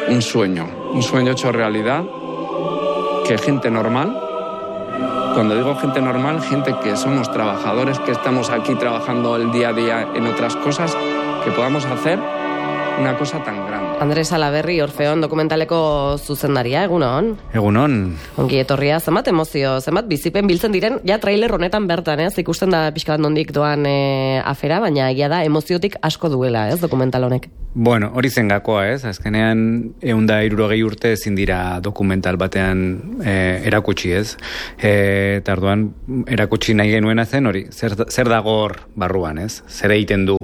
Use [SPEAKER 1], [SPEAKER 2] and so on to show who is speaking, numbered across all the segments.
[SPEAKER 1] un sueño hecho realidad, que gente normal, cuando digo gente normal, gente que somos trabajadores, que estamos aquí trabajando el día a día en otras cosas, que podamos hacer una cosa tan grande.
[SPEAKER 2] Andres Alaberri, Orfeon dokumentaleko zuzendaria, egunon?
[SPEAKER 3] Egunon.
[SPEAKER 2] Ongi etorria, zenbat emozio, zenbat bizipen biltzen diren, ja trailer honetan bertan, ikusten da pixka bat nondik doan afera, baina egia da emoziotik asko duela, dokumental honek.
[SPEAKER 3] Bueno, hori zen gakoa, azkenean 160 urte ezin dira dokumental batean erakutsi, eta orduan erakutsi nahi genuena zen hori, zer dago hor barruan, zer egiten du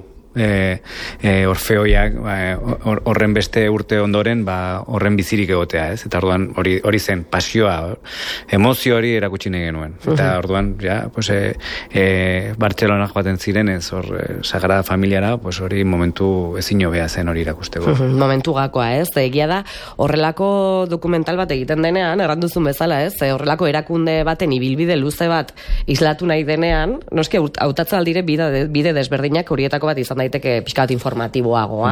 [SPEAKER 3] Orfeoiak horren beste urte ondoren horren bizirik egotea, eta orduan hori zen pasioa, emozio hori erakutsi nahi genuen, eta orduan Bartzelonak baten zirenez Sagrada Familiara, hori momentu ezin hobea zen hori erakusteko.
[SPEAKER 2] Momentu gakoa, egia da horrelako dokumental bat egiten denean, erranduzun bezala, horrelako erakunde baten ibilbide luze bat islatu nahi denean, noski hautatza aldire bide desberdinak horietako bat izan daiteke pixka bat informatiboagoa,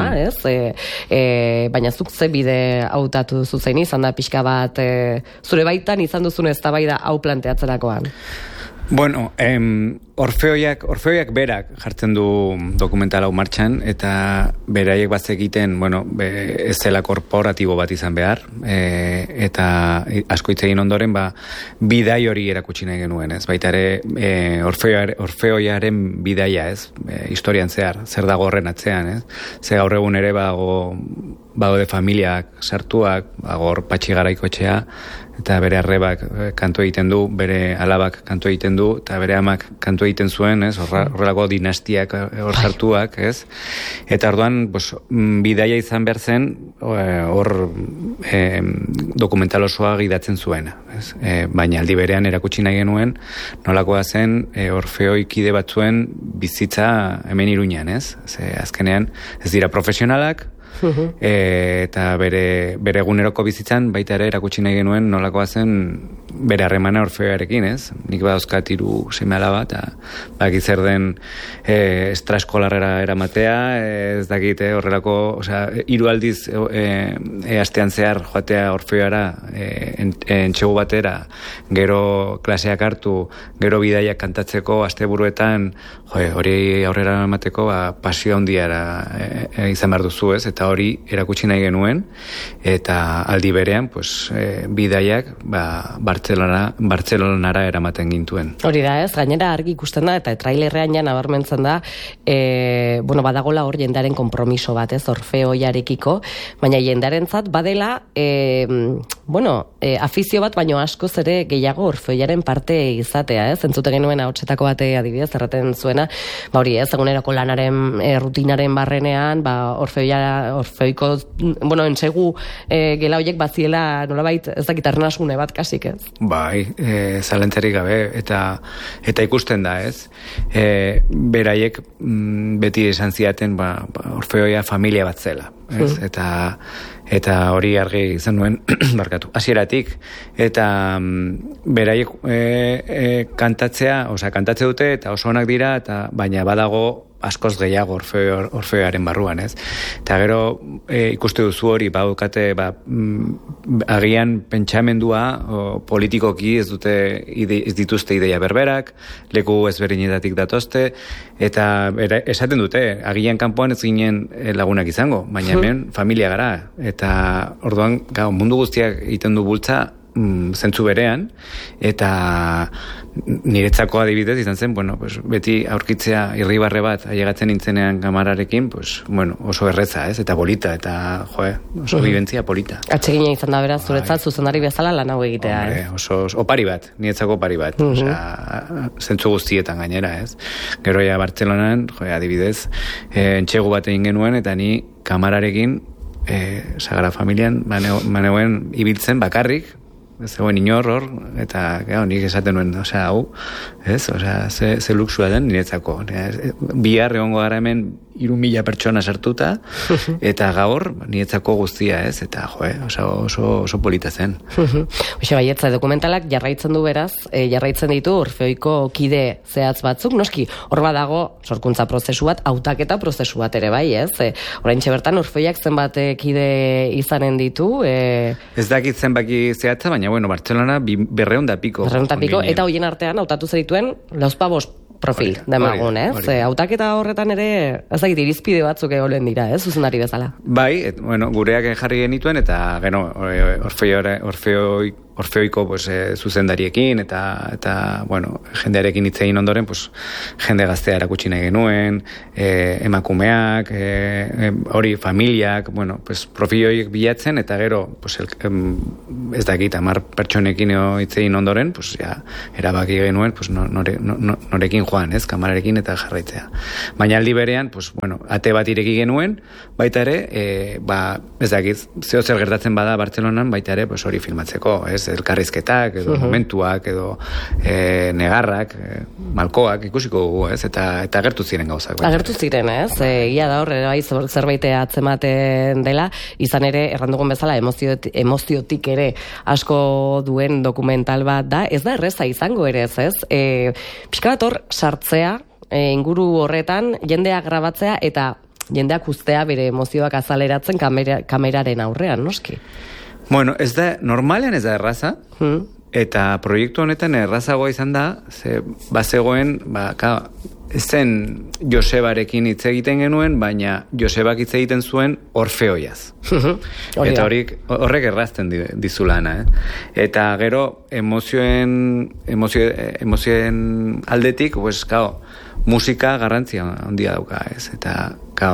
[SPEAKER 2] baina zuk ze bide hautatu zuzen izan da pixka bat zure baitan izan duzun eztabaida hau planteatzerakoan.
[SPEAKER 3] Bueno, Orfeoiak berak jartzen du dokumental hau martxan, eta beraiek bazekiten, ez zela korporatibo bat izan behar, eta asko hitz egin ondoren, bidai hori erakutsi nahi genuen, baita ere Orfeoiaren bidaia, historian zehar, zer dago horren atzean, ze gaur egun ere bagode familiak sartuak, hor Patxi Garaikoetxea, eta bere arrebak kantu egiten du, bere alabak kantu egiten du, eta bere amak kantu egiten zuen, horrelako dinastiak hor sartuak, eta orduan bidaia izan behar zen hor dokumental osoa gidatzen zuena, baina aldi berean erakutsi nahi genuen nolakoa zen Orfeoi kide batzuen bizitza hemen Iruñan, azkenean ez dira profesionalak, eta bere eguneroko bizitzan baita ere erakutsi nahi genuen nolakoa zen bere harremana Orfeoarekin, nik badauzkat 3 seme-alaba, eta baki zer den estraeskolarrera eramatea, ez dakit horrelako, 3 aldiz astean zehar joatea Orfeoara entxegu batera, gero klaseak hartu, gero bidaiak kantatzeko asteburuetan, hori aurrera emateko pasio handiara izan behar duzu, eta hori erakutsi nahi genuen, eta aldi berean bidaiak Bartzelonara eramaten gintuen.
[SPEAKER 2] Hori da, gainera argi ikusten da, eta trailerrean ja nabarmentzen da, badagola hor jendearen konpromiso bat, Orfeoiarekiko, baina jendearentzat badela afizio bat, baino askoz ere gehiago Orfeoiaren parte izatea, entzute genuen ahotsetako bate adibidez, erraten zuena, hori eguneroko lanaren rutinaren barrenean, Orfeoiko entsegu gela horiek baziela nolabait ez dakit arnasune bat kasik,
[SPEAKER 3] Bai, zalantzarik gabe, eta ikusten da, beraiek beti esan ziaten Orfeoia familia bat zela, eta hori argi izan nuen barkatu, hasieratik, eta beraiek kantatze dute, eta oso onak dira, baina badago askoz gehiago Orfeoaren barruan, Eta gero ikuste duzu hori, baukate agian pentsamendua politikoki ez dituzte ideia berberak, leku ezberdinetatik datozte, eta esaten dute, agian kanpoan ez ginen lagunak izango, baina hemen familia gara, eta orduan mundu guztiak egiten du bultza zentzu berean, eta niretzako adibidez izan zen, beti aurkitzea irribarre bat ailegatzen nintzenean kamararekin, oso erreza, eta polita, eta oso bibentzia polita.
[SPEAKER 2] Atsegina izan da beraz, zuretzat zuzendari bezala lan hau egitea,
[SPEAKER 3] oso opari bat, niretzako opari bat, zentzu guztietan gainera, Gero ja Bartzelonan, adibidez, entxegu bat egin genuen, eta ni kamararekin Sagrada Familian maneuen ibiltzen bakarrik, zegoen inor hor, eta nik esaten nuen, hau, ez, ze luxua den niretzako. Bihar egongo gara hemen 3.000 pertsona sartuta, eta gaur niretzako guztia, ez, eta oso polita zen.
[SPEAKER 2] Hoxe baietza, dokumentalak jarraitzen du beraz, jarraitzen ditu Orfeoiko kide zehatz batzuk, noski, hor badago sorkuntza prozesu bat, hautaketa prozesu bat ere bai, ez? Oraintxe bertan Orfeoiak zenbat kide izanen ditu?
[SPEAKER 3] Ez dakit zenbaki zehatza, baina Bartzelona 200 piko.
[SPEAKER 2] 200 piko, eta hoien artean hautatu zerituen 5 profil demagun, ez? Hautaketa horretan ere, ez dakit, irizpide batzuk egolen dira, ez? Zuzendari bezala.
[SPEAKER 3] Bai, gureak jarri genituen, eta Orfeoiko zuzendariekin eta jendearekin hitz egin ondoren jende gaztea erakutsi nahi genuen, emakumeak, hori familiak, profil horiek bilatzen, eta gero ez dakit 10 pertsonekin hitz egin ondoren, erabaki genuen norekin joan, ez, kamararekin eta jarraitzea. Baina aldi berean, ate bat ireki genuen, baita ere, ez dakit, zer gertatzen bada Bartzelonan, baita ere, hori filmatzeko, ez, elkarrizketak, edo momentuak, edo negarrak, malkoak, ikusiko dugu, ez, eta agertu ziren gauzak.
[SPEAKER 2] Agertu ziren, ez, ia da horre, zerbait atzematen dela, izan ere, errandugun bezala, emoziotik ere asko duen dokumental bat da, ez da erreza izango ere, ez, pixka bat hor sartzea, inguru horretan, jendeak grabatzea, eta jendeak ustea bere emozioak azaleratzen kameraren aurrean, noski?
[SPEAKER 3] Ez da, normalean ez da erraza, eta proiektu honetan errazagoa izan da, bazegoen, zen Josebarekin hitz egiten genuen, baina Josebak hitz egiten zuen Orfeoiaz. Eta horrek errazten dizulana, Eta gero, emozioen aldetik, musika garrantzia handia dauka, ez? Eta,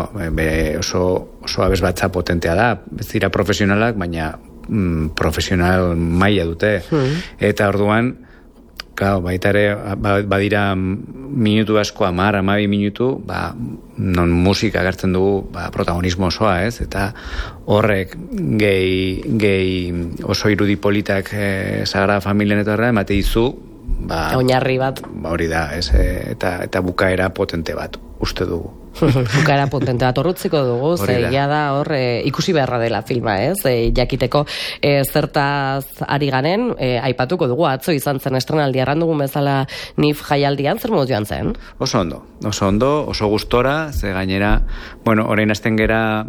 [SPEAKER 3] oso abes batza potentea da, ez dira profesionalak, baina profesional maila dute. Eta orduan, baita ere, badira minutu asko, 10-12 minutu, non musika agertzen dugu protagonismo osoa, ez? Eta horrek gehi oso irudi politak Sagrada Familian eta horrean, emate izu,
[SPEAKER 2] oinarri bat.
[SPEAKER 3] Hori da, ez? Eta bukaera potente bat, uste dugu.
[SPEAKER 2] Bukaera potente bat horretziko dugu, zeia da hor ikusi beharra dela filma, ez? Jakiteko zertaz ari ganen, aipatuko dugu, atzo izan zen estrenaldi errandugun bezala NIF jaialdian, zer modu joan zen?
[SPEAKER 3] Oso ondo, oso gustora, ze gainera, orain hasten gera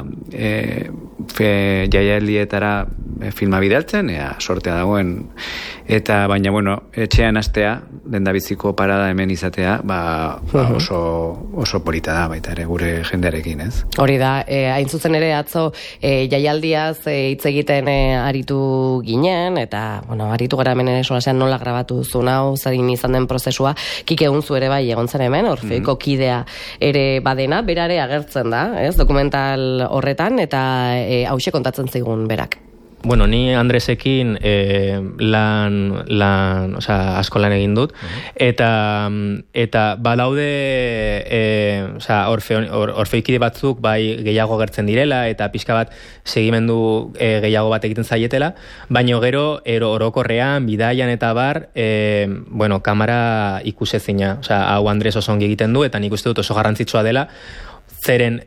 [SPEAKER 3] jaialdietara filma bidaltzen, sortea dagoen, eta baina, etxean hastea, lendabiziko parada hemen izatea, oso polita da baita ere gure jendearekin, ez? Hori
[SPEAKER 2] da, hain zuzen ere atzo jaialdiaz hitz egiten aritu ginen, eta, aritu gara hemen solasean nola grabatu duzun hau, zadin izan den prozesua, Kike Unzu ere bai egon zen hemen, Orfeoiko kidea ere badena, berare agertzen da, ez, dokumental horretan, eta hauxe kontatzen zigun berak.
[SPEAKER 4] Ni Andresekin asko lan egin dut, eta balaude Orfeoikide batzuk bai gehiago agertzen direla, eta pixka bat segimendu gehiago bat egiten zaietela, baina gero orokorrean, bidaian eta bar, kamera ikusezina, hau Andres oso ongi egiten du, eta nik uste dut oso garrantzitsua dela, zeren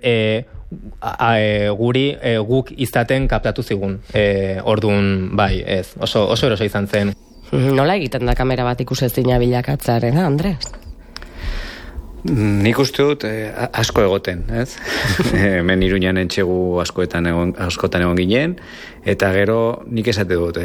[SPEAKER 4] guk izaten kaptatu zigun. Orduan, bai, ez, oso eroso izan zen.
[SPEAKER 2] Nola egiten da kamera bat ikusezina bilakatzearen, Andres?
[SPEAKER 3] Nik uste dut asko egoten, ez? Hemen Iruñan entxegu askotan egon ginen, eta gero nik esate dut,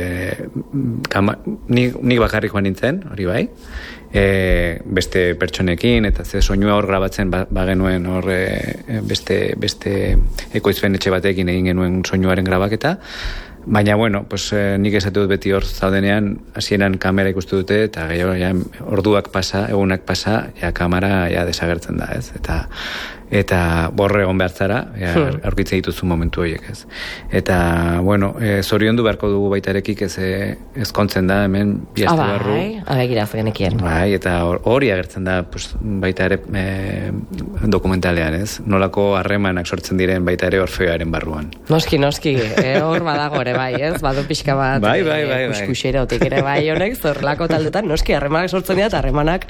[SPEAKER 3] nik bakarrik joan nintzen, hori bai, beste pertsonekin, eta ze soinua hor grabatzen bagenuen hor beste ekoizpen etxe batekin egin genuen soinuaren grabaketa, baina, nik esate dut beti hor zaudenean, hasieran kamera ikustu dute, eta gehiago, orduak pasa, egunak pasa, kamera desagertzen da, ez? eta borre egon behar zara, aurkitze dituzu momentu horiek, ez. Eta, bueno, zoriondu beharko dugu baitarekik ezkontzen da, hemen biazte barru.
[SPEAKER 2] Abegiraz genekien.
[SPEAKER 3] Bai, eta hori agertzen da, pues, baita ere dokumentalean, ez? Nolako harremanak sortzen diren baita ere Orfeoaren barruan.
[SPEAKER 2] Noski, hor badago ere bai, ez? Badu pixka bat
[SPEAKER 3] bai.
[SPEAKER 2] Kuskuxerotik ere bai honek, zorrelako taldetan, noski, harremanak sortzen dira, eta harremanak,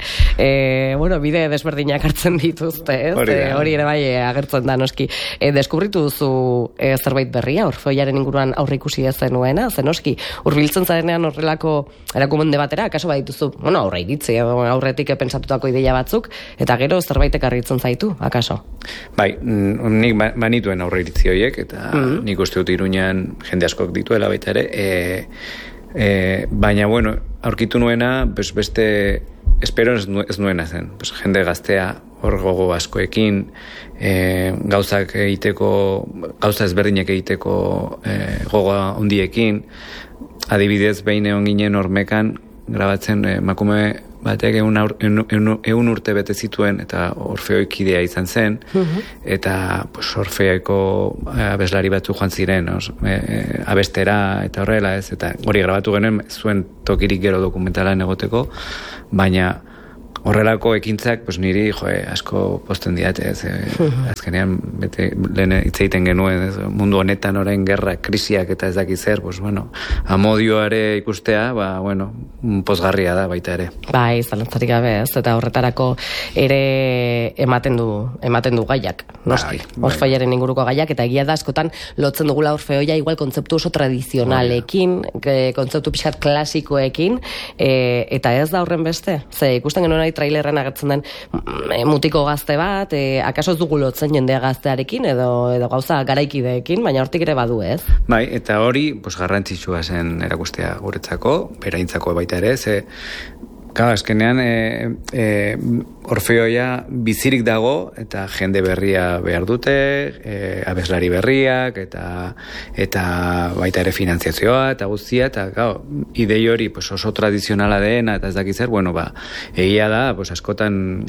[SPEAKER 2] bide desberdinak hartzen dituzte, ez? Hori ere bai agertzen da, noski. Deskubritu duzu zerbait berria, Orfeoaren inguruan aurre ikusi ez zenuena, zen noski, hurbiltzen zarenean horrelako erakumen debatera, akaso badituzu, aurre iritzi, aurretik pentsatutako ideia batzuk, eta gero zerbaitek arritzen zaitu, akaso?
[SPEAKER 3] Bai, nik banituen aurre iritzi horiek, eta nik uste dut Iruñan jende askok dituela baita ere, baina, bueno, aurkitu nuena, beste, espero ez nuena zen, jende gaztea, hor gogo askoekin, gauza ezberdinak egiteko gogoa ondiekin, adibidez behin egon ginen hormekan, grabatzen emakume batek 100 urte bete zituen eta Orfeoikidea izan zen, eta Orfeoiko abeslari batzu joan ziren, abestera eta horrela ez, eta hori grabatu genuen zuen tokirik gero dokumentalan egoteko, baina horrelako ekintzak niri asko posten diate, azkenean lehen hitz egiten genuen, mundu honetan orain gerra, krisiak eta ez dakiz zer, amodioare ikustea, pozgarria da baita ere.
[SPEAKER 2] Bai, zalantzarik gabe, ez, eta horretarako ere ematen du gaiak, noski. Orfeoaren inguruko gaiak, eta egia da askotan lotzen dugula Orfeoia igual kontzeptu oso tradizionalekin, kontzeptu pixkat klasikoekin, eta ez da horren beste. Ze ikusten genuen trailerren agertzen den mutiko gazte bat, akaso ez dugu lotzen jendea gaztearekin edo gauza garaikideekin, baina hortik ere badu, ez?
[SPEAKER 3] Bai, eta hori garrantzitsua zen erakustea guretzako, beraintzako baita ere, ze azkenean Orfeoia bizirik dago eta jende berria behar dute, abeslari berriak eta baita ere finanziazioa eta guztia, eta idei hori oso tradizionala dena eta ez dakiz zer, egia da, askotan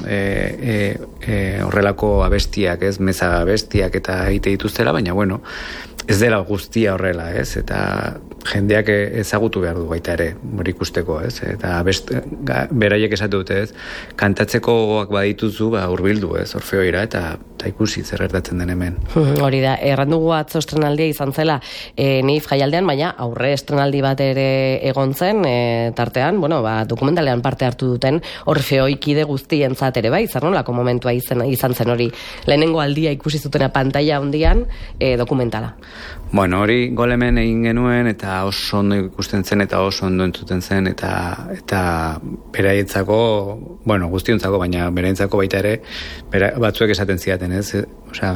[SPEAKER 3] horrelako abestiak, ez, meza abestiak eta egite dituztela, baina ez dela guztia horrela, ez, eta jendeak ezagutu behar du baita ere, hori ikusteko, ez, eta beraiek esatu dute, ez, kantatzeko gogoak badituzu, hurbildu, ez, Orfeoira, eta ikusi zer gertatzen den hemen.
[SPEAKER 2] Hori da, errandugu atzo estrenaldia izan zela Neif jaialdean, baina aurre estrenaldi bat ere egon zen, tartean, dokumentalean parte hartu duten Orfeoikide guztientzat ere bai, zer nolako momentua izan zen hori, lehenengo aldia ikusi zutena pantalla handian dokumentala.
[SPEAKER 3] Hori Golemen egin genuen, eta oso ondo ikusten zen, eta oso ondo entzuten zen, eta beraientzako, guztiontzako, baina beraientzako baita ere, batzuek esaten zidaten, ez?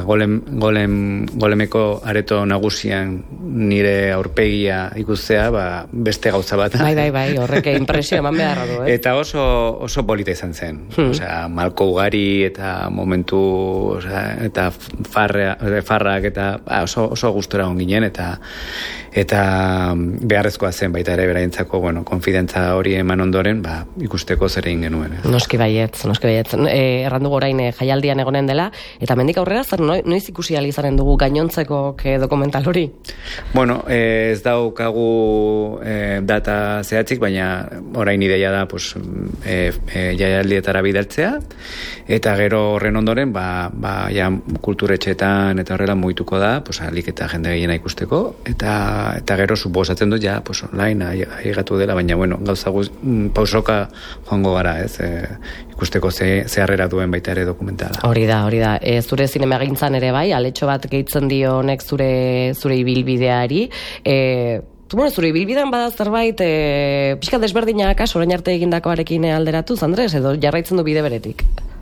[SPEAKER 3] Golemeko areto nagusian nire aurpegia ikustea, beste gauza bat.
[SPEAKER 2] Bai, horrek impresio eman beharra du, ez?
[SPEAKER 3] Eta oso polita izan zen. Malko ugari, eta momentu, eta farrak, eta oso gustora onginen, eta beharrezkoa zen baita ere beraientzako, konfidentza hori eman ondoren, ikusteko zer egin genuen.
[SPEAKER 2] Noski baietz. Errandu gorain jaialdian egonen dela, eta mendik aurrera zer noiz ikusi alizaren dugu gainontzeko dokumental hori?
[SPEAKER 3] Ez daukagu data zehatzik, baina orain ideia da jaialdietara bidaltzea, eta gero horren ondoren kulturetxeetan eta horrela mugituko da, alik eta jende gehiena ikusteko, eta gero suposatzen dut online aigatu dela, baina gauza pausoka joango gara, ez, ikusteko zeharrera duen baita ere dokumentala.
[SPEAKER 2] Hori da. Zure zinemagintzan ere bai, aletxo bat gehitzen dio honek zure ibilbideari, zure ibilbidean bada zerbait pixka desberdinak orain arte egindakoarekin alderatuz, Andres, edo jarraitzen du bide beretik?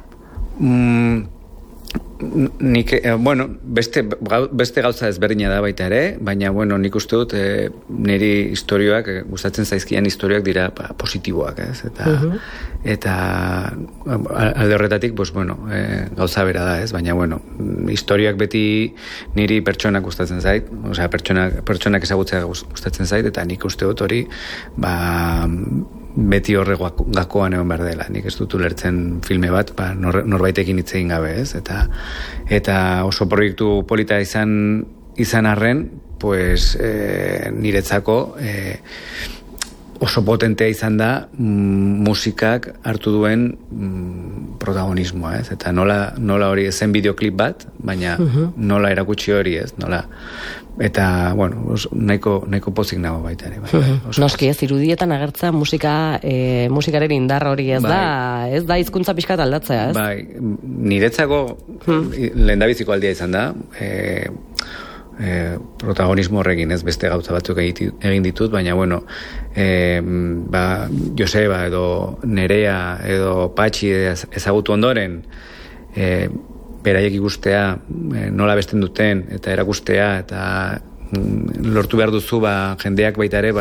[SPEAKER 3] Nik, beste gauza ezberdina da baita ere, baina, nik uste dut niri historioak, gustatzen zaizkian historioak dira positiboak, ez? Eta alde horretatik, gauza bera da, ez? Baina, historioak beti niri pertsonak gustatzen zait, pertsonak ezagutzea gustatzen zait, eta nik uste dut hori, beti horre gakoan egon behar dela. Nik ez dut ulertzen filme bat, norbaitekin hitz egin gabe, ez? Eta oso proiektu polita izan arren, pues, niretzako oso potentea izan da musikak hartu duen protagonismoa, ez? Eta nola hori zen bideoklip bat, baina nola erakutsi hori, ez? Eta, bueno, nahiko pozik nago baita ere.
[SPEAKER 2] Noski ez, irudietan agertza musikaren indar hori ez da hizkuntza pixkat aldatzea, ez?
[SPEAKER 3] Bai, niretzako lehendabiziko aldia izan da, protagonismo horrekin, ez beste gauza batzuk egin ditut, baina bueno, Joseba edo Nerea edo Patxi ezagutu ondoren, beraiek ikustea, nola besten duten eta erakustea, eta lortu behar duzu jendeak baita ere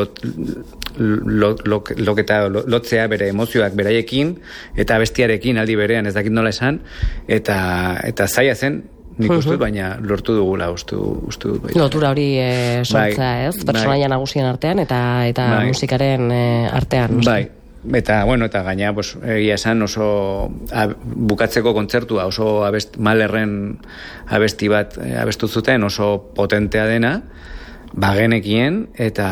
[SPEAKER 3] lotzea bere emozioak beraiekin eta bestiarekin aldi berean, ez dakit nola esan, eta zaila zen nik ustut, baina lortu dugula uste dut.
[SPEAKER 2] Lotura hori sortzea, ez? Personaia nagusien artean eta musikaren artean.
[SPEAKER 3] Bai, eta gaina, egia esan oso bukatzeko kontzertua, oso Mahlerren abesti bat abestu zuten, oso potentea dena, bagenekien,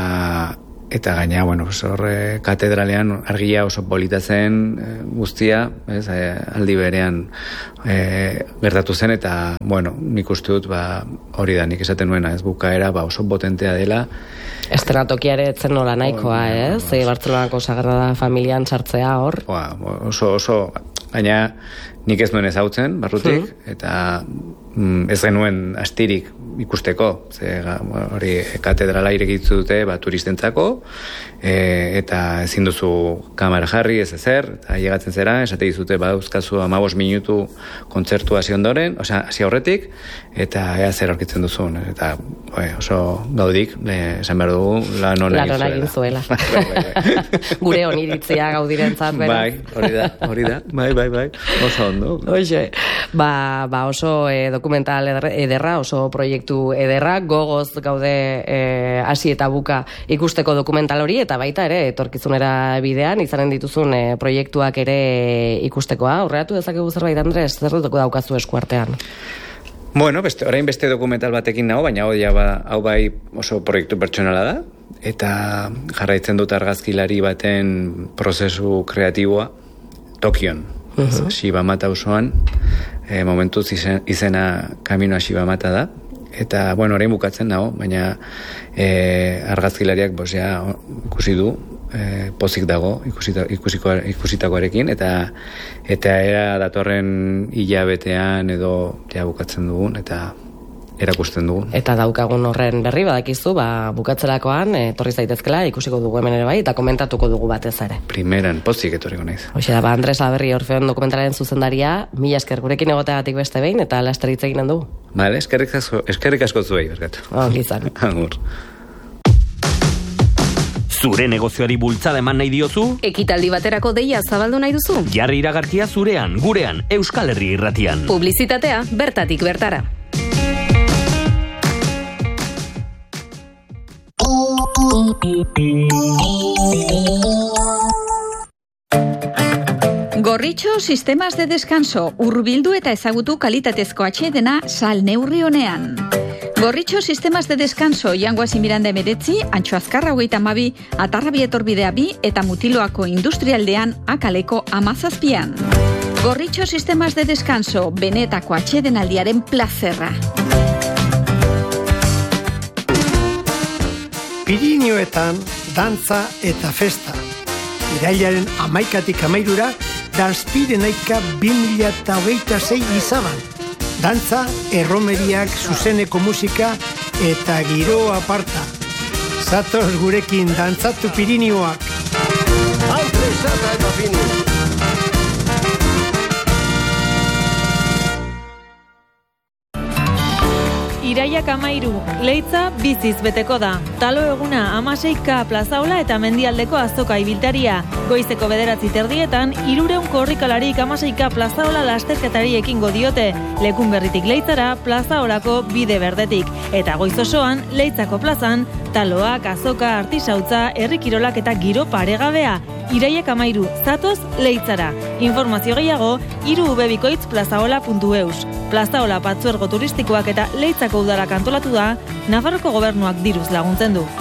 [SPEAKER 3] eta gaina, horre katedralean argia oso polita zen guztia, aldi berean gertatu zen, eta, nik uste dut, hori da, nik esaten nuena, ez bukaera, oso potentea dela.
[SPEAKER 2] Estenatokiare etzen nola nahikoa, ez? Bartzelonako Sagrada Familian sartzea hor.
[SPEAKER 3] Oso, gaina nik ez nuen ezautzen, barrutik, eta ez genuen astirik ikusteko, hori katedrala irekitzu dute turistentzako, eta ezin duzu kamera jarri, ez ezer, eta llegatzen zera, esate dizute dauzkazu 15 minutu kontzertu hasi ondoren, hasi aurretik, eta ea zer aurkitzen duzun, eta oso gaudik, esan behar dugu, lan
[SPEAKER 2] egin zuela. Gure oniritzia gaudirentzat, beraz.
[SPEAKER 3] Bai, hori da, bai, oso ondo.
[SPEAKER 2] Oixe, oso dokumental ederra, oso proiektu ederra, gogoz gaude hasi eta buka ikusteko dokumental hori, eta baita ere, etorkizunera bidean, izanen dituzun proiektuak ere ikustekoa. Aurreratu dezakegu zerbait, Andres, zer dutuko daukazu eskuartean?
[SPEAKER 3] Orain beste dokumental batekin nago, baina hau bai oso proiektu pertsonala da, eta jarraitzen dut argazkilari baten prozesu kreatiboa Tokion, Shibamata osoan, momentuz izena Kaminoa Shibamata da, eta, orain bukatzen nago, baina argazkilariak ikusi du, pozik dago ikusitakoarekin, eta era datorren hilabetean edo bukatzen dugun, eta erakusten dugun.
[SPEAKER 2] Eta daukagun horren berri badakizu, bukatzerakoan etorri zaitezkela, ikusiko dugu hemen ere bai, eta komentatuko dugu batez ere.
[SPEAKER 3] Primeran, pozik etorriko naiz.
[SPEAKER 2] Hoxe da, Andres Aberri Orfeon dokumentalaren zuzendaria, mila esker gurekin egoteagatik beste behin, eta laster hitz eginen du.
[SPEAKER 3] Vale, eskerrik asko zuei, berkatu.
[SPEAKER 2] Izan.
[SPEAKER 3] Agur.
[SPEAKER 5] Zure negozioari bultzada eman nahi diozu?
[SPEAKER 6] Ekitaldi baterako deia zabaldu nahi duzu?
[SPEAKER 5] Jarri iragarkia zurean, gurean, Euskal Herri Irratian.
[SPEAKER 6] Publizitatea bertatik bertara. Gorritxo sistemas de descanso, hurbildu eta ezagutu kalitatezko atsedena salneurri honean. Gorritxo sistemas de descanso, Jangoaz Miranda 19, Antxo Azkarra 32, Atarrabi Etorbidea 2 eta Mutiloako Industrialdean Akaleko 17. Gorritxo sistemas de descanso, benetako atsedenaldiaren plazerra.
[SPEAKER 7] Pirinioetan dantza eta festa. Irailaren 11tik 13ra, Danspirenaika 2026 izaban. Dantza, erromeriak, zuzeneko musika eta giro aparta. Zatoz gurekin dantzatu Pirinioak.
[SPEAKER 8] Iraiak 13, Leitza biziz beteko da. Talo eguna 16K plazaola eta mendialdeko azoka ibiltaria. Goizeko 9:30 300 korrikalarik 16K plazaola lasterketari ekingo diote. Lekun berritik Leitzara, plazaolako bide berdetik. Eta goiz osoan, Leitzako plazan, taloak, azoka, artisautza, herrikirolak eta giro paregabea. Iraiak 13, zatoz Leitzara. Informazio gehiago, 3ubebikoitz.plazaola.eus. Plazaola patzuergo turistikoak eta Leitzako udalak antolatu da, Nafarroko gobernuak diruz laguntzen du.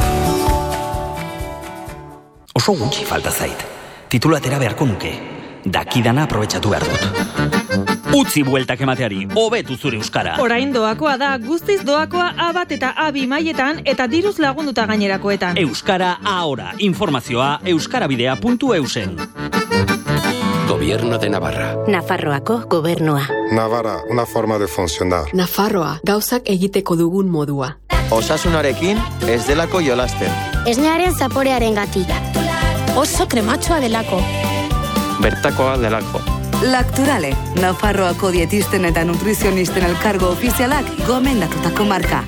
[SPEAKER 9] Oso gutxi falta zait. Titulatera beharko nuke. Dakidana aprobetxatu behar dut. Utzi bueltak emateari, hobetu zure euskara.
[SPEAKER 8] Orain doakoa da, guztiz doakoa A1 eta A2 mailetan eta diruz lagunduta gainerakoetan.
[SPEAKER 9] Euskara ahora. Informazioa euskarabidea.eusen.
[SPEAKER 10] Gobierno de Navarra.
[SPEAKER 11] Nafarroako gobernua.
[SPEAKER 12] Navarra, una forma de funcionar.
[SPEAKER 13] Nafarroa, gauzak egiteko dugun modua.
[SPEAKER 14] Osasunarekin ez delako jolasten.
[SPEAKER 15] Esnearen zaporearen gatik.
[SPEAKER 16] Oso krematxoa delako.
[SPEAKER 17] Bertakoa delako.
[SPEAKER 18] Lacturale, Nafarroako dietisten eta nutrizionisten elkargo ofizialak gomendatutako marka.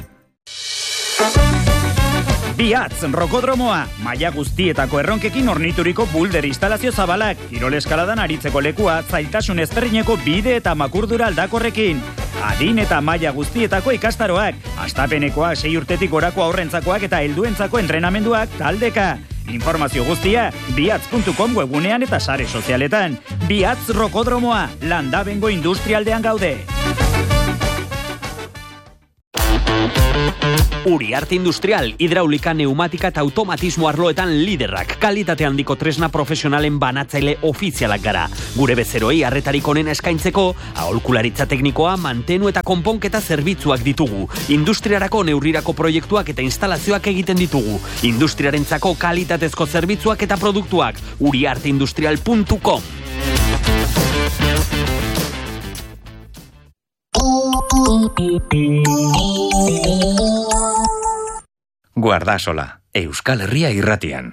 [SPEAKER 19] Biatz, rokodromoa, maila guztietako erronkekin ornituriko bulder instalazio zabalak, kirol eskaladan aritzeko lekua, zailtasun ezberdineko bide eta makurdura aldakorrekin. Adin eta maila guztietako ikastaroak, astapenekoa 6 urtetik gorako aurrentzakoak eta helduentzako entrenamenduak taldeka. Informazio guztia, biatz.com webunean eta sare sozialetan. Biatz rokodromoa, Landabengo industrialdean gaude.
[SPEAKER 9] Uriarte Industrial, hidraulika, neumatika eta automatismo arloetan liderrak, kalitate handiko tresna profesionalen banatzaile ofizialak gara. Gure bezeroi arretarik onena eskaintzeko, aholkularitza teknikoa, mantenu eta konponketa zerbitzuak ditugu. Industriarako neurrirako proiektuak eta instalazioak egiten ditugu. Industriarentzako kalitatezko zerbitzuak eta produktuak. uriarteindustrial.com.
[SPEAKER 20] Guardasola, Euskal Herria irratian.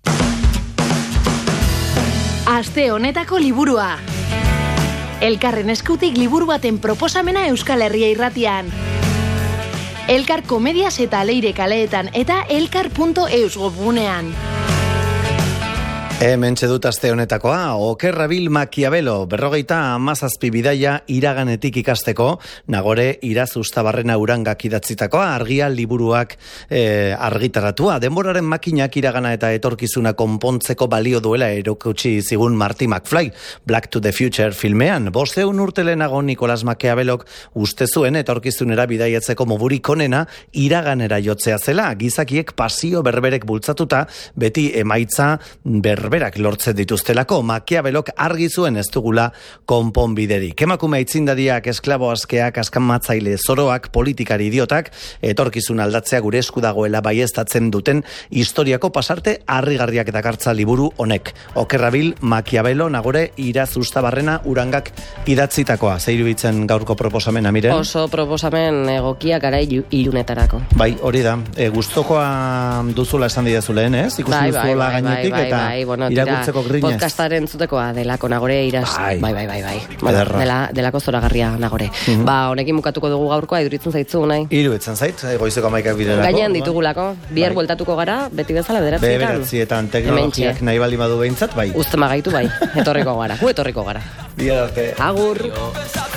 [SPEAKER 16] Aste honetako liburua. Elkarren eskutik liburu baten proposamena Euskal Herria irratian. Elkar komediaz eta leire kaleetan eta elkar.eus webgunean.
[SPEAKER 21] Hementxe dut aste honetakoa, Okerrabil Makiabelo, 57 bidaia iraganetik ikasteko, Nagore Irazustabarrena Urangak idatzitakoa, argia liburuak argitaratua. Denboraren makinak iragana eta etorkizuna konpontzeko balio duela erakutsi zigun Marty McFly, Black to the Future filmean. 500 urte lehenago Nicolas Makiabelok uste zuen etorkizunera bidaiatzeko modurik onena iraganera jotzea zela. Gizakiek pasio berberek bultzatuta, beti emaitza berberak lortzen dituztelako. Makiabelok argi zuen ez dugula konponbiderik. Emakume aitzindariak, esklabo askeak, askanmatzaile zoroak, politikari idiotak, etorkizun aldatzea gure esku dagoela baieztatzen duten historiako pasarte harrigarriak dakartza liburu honek. Okerrabil Makiabelo, Nagore Irazustabarrena Urangak idatzitakoa. Zer iruditzen gaurko proposamena, Miren?
[SPEAKER 2] Oso proposamen egokia gara ilunetarako.
[SPEAKER 21] Bai, hori da. Gustokoa duzula esan didazu lehen, ez? Ikusi duzuela gainetik eta irakurtzeko grinez.
[SPEAKER 2] Podcastaren zutekoa delako Nagore Iraz. Bai. Delako zoragarria Nagore. Honekin bukatuko dugu gaurkoa, iduritzen zaitzu, nahi?
[SPEAKER 21] Iruditzen zait, goizeko 11 biderako.
[SPEAKER 2] Gainean ditugulako, bihar bueltatuko gara, beti bezala bederatzeetan.
[SPEAKER 21] Bederatzeetan, teknologiak nahi bali badu behintzat, bai.
[SPEAKER 2] Uztema gaitu, bai. Etorriko gara, etorriko gara.
[SPEAKER 21] Bihar arte.
[SPEAKER 2] Agur.